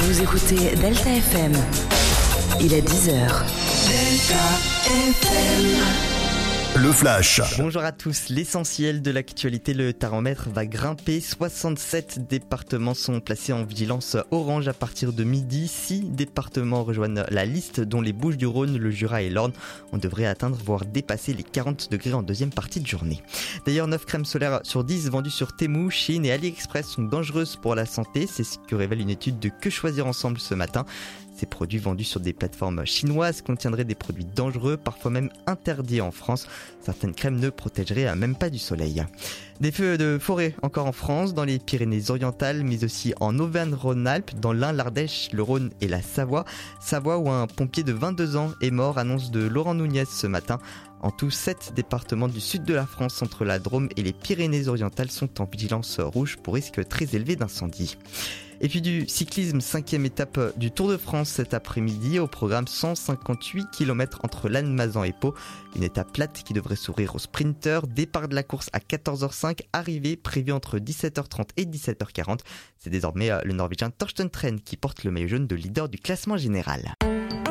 Vous écoutez Delta FM. Il est 10h. Delta FM. Le Flash. Bonjour à tous, l'essentiel de l'actualité, le thermomètre va grimper. 67 départements sont placés en vigilance orange à partir de midi. 6 départements rejoignent la liste, dont les Bouches-du-Rhône, le Jura et l'Orne. On devrait atteindre, voire dépasser les 40 degrés en deuxième partie de journée. D'ailleurs, 9 crèmes solaires sur 10 vendues sur Temu, Chine et AliExpress sont dangereuses pour la santé. C'est ce que révèle une étude de Que Choisir Ensemble ce matin. Ces produits vendus sur des plateformes chinoises contiendraient des produits dangereux, parfois même interdits en France. Certaines crèmes ne protégeraient même pas du soleil. Des feux de forêt encore en France, dans les Pyrénées-Orientales, mais aussi en Auvergne-Rhône-Alpes, dans l'Ain, l'Ardèche, le Rhône et la Savoie. Savoie où un pompier de 22 ans est mort, annonce de Laurent Nunez ce matin. En tout, 7 départements du sud de la France, entre la Drôme et les Pyrénées-Orientales, sont en vigilance rouge pour risque très élevé d'incendie. Et puis du cyclisme, 5e étape du Tour de France cet après-midi, au programme 158 km entre Lannemezan et Pau. Une étape plate qui devrait s'ouvrir aux sprinteurs. Départ de la course à 14h05, arrivée prévue entre 17h30 et 17h40. C'est désormais le Norvégien Torsten Tren qui porte le maillot jaune de leader du classement général.